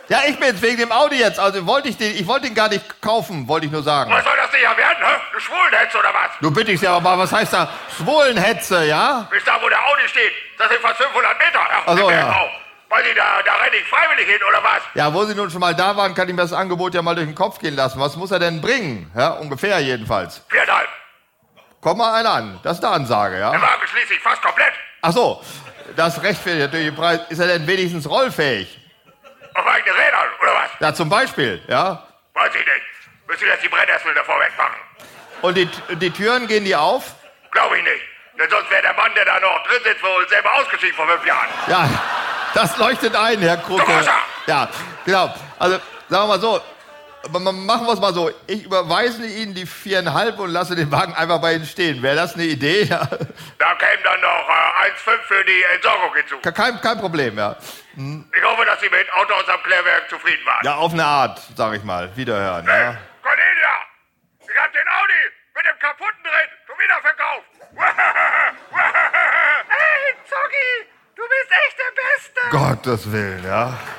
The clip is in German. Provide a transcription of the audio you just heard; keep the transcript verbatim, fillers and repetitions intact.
Ja, ich bin's, wegen dem Audi jetzt. Also wollte ich den, ich wollte ihn gar nicht kaufen, wollte ich nur sagen. Was soll das denn ja werden, hä? Du Schwulenhetze oder was? Du bitte ich ja aber mal, was heißt da Schwulenhetze, ja? Bis da, wo der Audi steht, das sind fast fünfhundert Meter. Ja, Ach so, ja. Auf. Weil die da, da renne ich freiwillig hin, oder was? Ja, wo Sie nun schon mal da waren, kann ich mir das Angebot ja mal durch den Kopf gehen lassen. Was muss er denn bringen? Ja, ungefähr jedenfalls. Viereinhalb. Komm mal einer an, das ist eine Ansage, ja? Der Wagen schließe ich fast komplett. Ach so, das rechtfertigt natürlich den Preis. Ist er denn wenigstens rollfähig? Auf eigene Rädern, oder was? Ja, zum Beispiel, ja? Weiß ich nicht. Müssen wir jetzt die Brennnessel davor wegmachen? Und die, die Türen, gehen die auf? Glaube ich nicht. Denn sonst wäre der Mann, der da noch drin sitzt, wohl selber ausgeschieden vor fünf Jahren. Ja, das leuchtet ein, Herr Kruke. Ja, genau. Also, sagen wir mal so, machen wir es mal so. Ich überweise Ihnen die viereinhalb und lasse den Wagen einfach bei Ihnen stehen. Wäre das eine Idee? Ja. Da käme dann noch äh, eins Komma fünf für die Entsorgung hinzu. Kein, kein Problem, ja. Hm. Ich hoffe, dass Sie mit Auto aus dem Klärwerk zufrieden waren. Ja, auf eine Art, sag ich mal. Wiederhören, hey, ja. Cornelia! Ich hab den Audi mit dem kaputten drin schon wieder verkauft. Hey, Zoggi, du bist echt der Beste. Gottes Willen, ja.